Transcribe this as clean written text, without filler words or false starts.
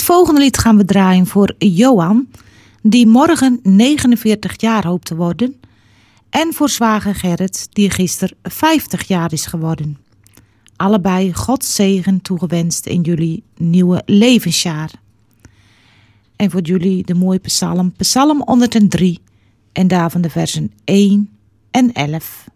Het volgende lied gaan we draaien voor Johan, die morgen 49 jaar hoopt te worden. En voor zwager Gerrit, die gisteren 50 jaar is geworden. Allebei Gods zegen toegewenst in jullie nieuwe levensjaar. En voor jullie de mooie psalm, Psalm 103 en daarvan de versen 1 en 11.